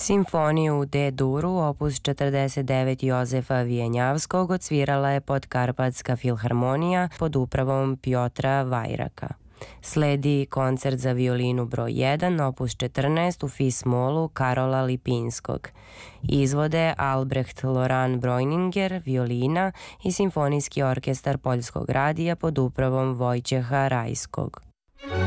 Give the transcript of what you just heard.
Simfoniju u D-duru, opus 49 Jozefa Vijenjavskog odsvirala je Podkarpatska filharmonija pod upravom Pjotra Vajraka. Sledi koncert za violinu broj 1, opus 14 u fis-molu Karola Lipinskog. Izvode Albrecht Loran Breuninger, violina i Simfonijski orkestar Poljskog radija pod upravom Vojćeha Rajskog.